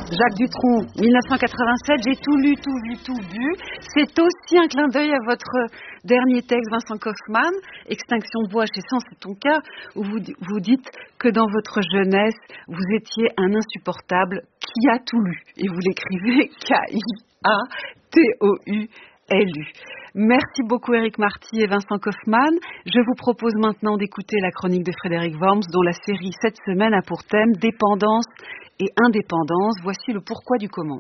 Jacques Dutronc, 1987, j'ai tout lu, tout vu, tout bu. C'est aussi un clin d'œil à votre dernier texte, Vincent Kaufmann, Extinction de voix chez Sens et ton cœur, où vous dites que dans votre jeunesse, vous étiez un insupportable qui a tout lu. Et vous l'écrivez K-I-A-T-O-U-L-U. Merci beaucoup Éric Marty et Vincent Kaufmann. Je vous propose maintenant d'écouter la chronique de Frédéric Worms, dont la série cette semaine a pour thème dépendance et indépendance. Voici le pourquoi du comment.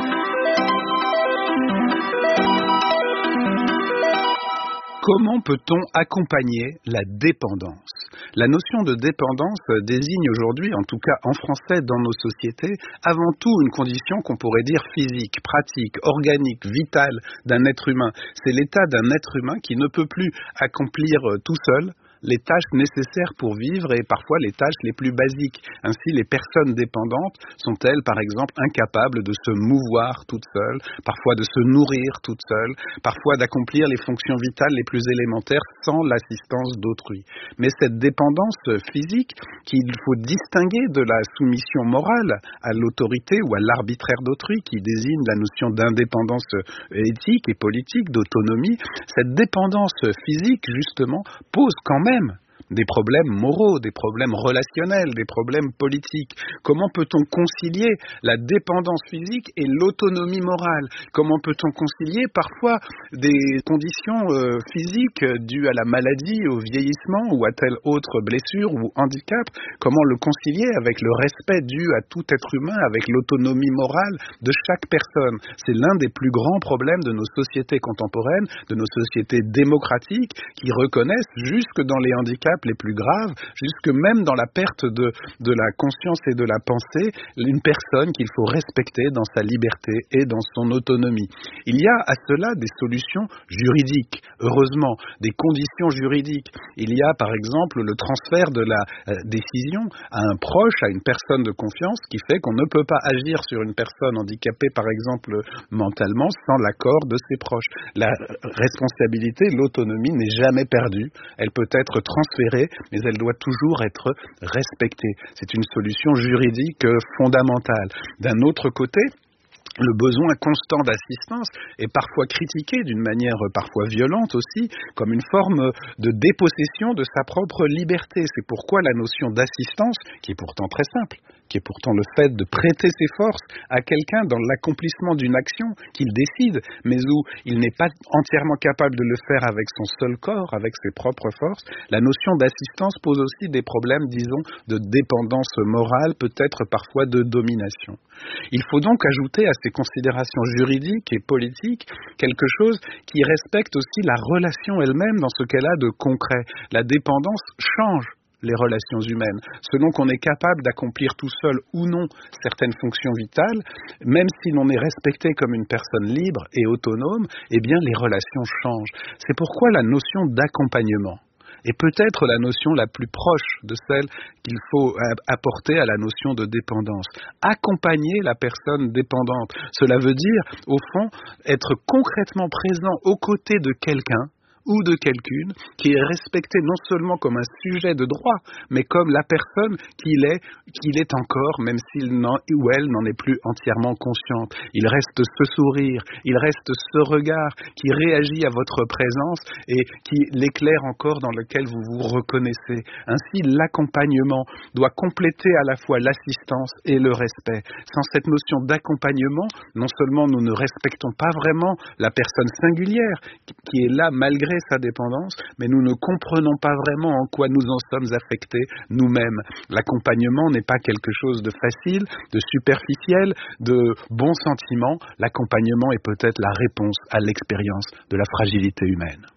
Comment peut-on accompagner la dépendance ? La notion de dépendance désigne aujourd'hui, en tout cas en français dans nos sociétés, avant tout une condition qu'on pourrait dire physique, pratique, organique, vitale d'un être humain. C'est l'état d'un être humain qui ne peut plus accomplir tout seul les tâches nécessaires pour vivre et parfois les tâches les plus basiques. Ainsi, les personnes dépendantes sont-elles, par exemple, incapables de se mouvoir toutes seules, parfois de se nourrir toutes seules, parfois d'accomplir les fonctions vitales les plus élémentaires sans l'assistance d'autrui. Mais cette dépendance physique, qu'il faut distinguer de la soumission morale à l'autorité ou à l'arbitraire d'autrui, qui désigne la notion d'indépendance éthique et politique, d'autonomie, cette dépendance physique, justement, pose quand même des problèmes moraux, des problèmes relationnels, des problèmes politiques. Comment peut-on concilier la dépendance physique et l'autonomie morale ? Comment peut-on concilier parfois des conditions physiques dues à la maladie, au vieillissement ou à telle autre blessure ou handicap ? Comment le concilier avec le respect dû à tout être humain, avec l'autonomie morale de chaque personne ? C'est l'un des plus grands problèmes de nos sociétés contemporaines, de nos sociétés démocratiques, qui reconnaissent jusque dans les handicaps les plus graves, jusque même dans la perte de la conscience et de la pensée, une personne qu'il faut respecter dans sa liberté et dans son autonomie. Il y a à cela des solutions juridiques, heureusement, des conditions juridiques. Il y a par exemple le transfert de la décision à un proche, à une personne de confiance, qui fait qu'on ne peut pas agir sur une personne handicapée, par exemple mentalement, sans l'accord de ses proches. La responsabilité, l'autonomie n'est jamais perdue. Elle peut être transférée, mais elle doit toujours être respectée. C'est une solution juridique fondamentale. D'un autre côté, le besoin constant d'assistance est parfois critiqué d'une manière parfois violente aussi, comme une forme de dépossession de sa propre liberté. C'est pourquoi la notion d'assistance, qui est pourtant très simple, qui est pourtant le fait de prêter ses forces à quelqu'un dans l'accomplissement d'une action qu'il décide, mais où il n'est pas entièrement capable de le faire avec son seul corps, avec ses propres forces, la notion d'assistance pose aussi des problèmes, disons, de dépendance morale, peut-être parfois de domination. Il faut donc ajouter à ces considérations juridiques et politiques quelque chose qui respecte aussi la relation elle-même dans ce qu'elle a de concret. La dépendance change les relations humaines. Selon qu'on est capable d'accomplir tout seul ou non certaines fonctions vitales, même si l'on est respecté comme une personne libre et autonome, eh bien les relations changent. C'est pourquoi la notion d'accompagnement est peut-être la notion la plus proche de celle qu'il faut apporter à la notion de dépendance. Accompagner la personne dépendante, cela veut dire, au fond, être concrètement présent aux côtés de quelqu'un ou de quelqu'une qui est respecté non seulement comme un sujet de droit, mais comme la personne qu'il est encore, même s'il ou elle n'en est plus entièrement consciente. Il reste ce sourire, il reste ce regard qui réagit à votre présence et qui l'éclaire encore dans lequel vous vous reconnaissez. Ainsi, l'accompagnement doit compléter à la fois l'assistance et le respect. Sans cette notion d'accompagnement, non seulement nous ne respectons pas vraiment la personne singulière qui est là malgré sa dépendance, mais nous ne comprenons pas vraiment en quoi nous en sommes affectés nous-mêmes. L'accompagnement n'est pas quelque chose de facile, de superficiel, de bon sentiment. L'accompagnement est peut-être la réponse à l'expérience de la fragilité humaine.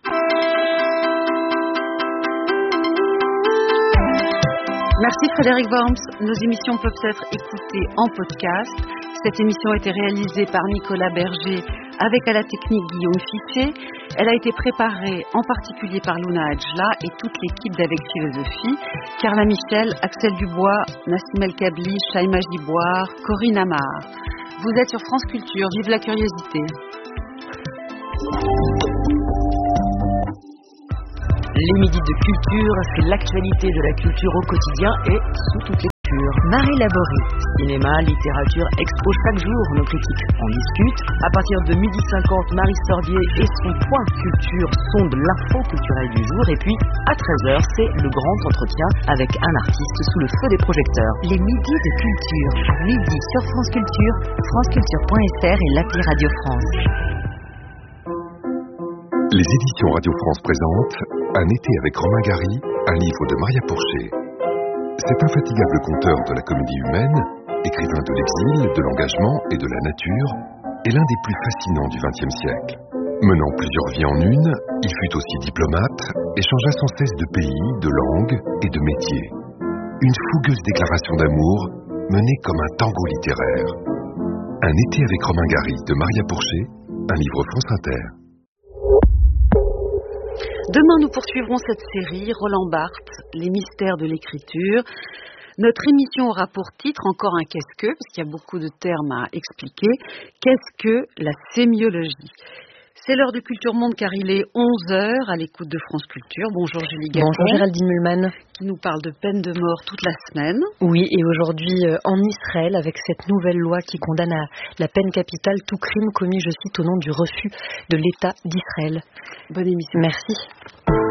Merci Frédéric Worms. Nos émissions peuvent être écoutées en podcast. Cette émission a été réalisée par Nicolas Berger avec à la technique Guillaume Fichet. Elle a été préparée en particulier par Luna Adjla et toute l'équipe d'Avec Philosophie, Carla Michel, Axel Dubois, Nassim El Kabli, Shaima Giboire, Corinne Amar. Vous êtes sur France Culture, vive la curiosité. Les midis de culture, c'est l'actualité de la culture au quotidien et sous toutes les cultures. Marie Laborie. Cinéma, littérature, expo chaque jour, nos critiques en discutent. À partir de 12h50, Marie Sorbier et son point culture sondent l'info culturelle du jour. Et puis, à 13h, c'est le grand entretien avec un artiste sous le feu des projecteurs. Les midis de culture, à midi sur France Culture, franceculture.fr et l'appli Radio France. Les éditions Radio France présentent Un été avec Romain Gary, un livre de Maria Pourchet. Cet infatigable conteur de la comédie humaine, écrivain de l'exil, de l'engagement et de la nature, est l'un des plus fascinants du XXe siècle. Menant plusieurs vies en une, il fut aussi diplomate et changea sans cesse de pays, de langue et de métier. Une fougueuse déclaration d'amour menée comme un tango littéraire. Un été avec Romain Gary de Maria Pourchet, un livre France Inter. Demain, nous poursuivrons cette série, Roland Barthes, les mystères de l'écriture. Notre émission aura pour titre encore un qu'est-ce que, parce qu'il y a beaucoup de termes à expliquer. Qu'est-ce que la sémiologie ? C'est l'heure de Culture Monde car il est 11h à l'écoute de France Culture. Bonjour Julie Gapon. Bonjour Géraldine Mühlmann. Qui nous parle de peine de mort toute la semaine. Oui, et aujourd'hui en Israël avec cette nouvelle loi qui condamne à la peine capitale tout crime commis, je cite, au nom du refus de l'État d'Israël. Bonne émission. Merci.